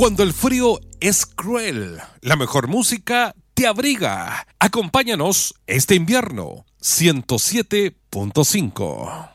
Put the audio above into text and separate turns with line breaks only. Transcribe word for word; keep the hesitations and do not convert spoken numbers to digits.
Cuando el frío es cruel, la mejor música te abriga. Acompáñanos este invierno. ciento siete punto cinco.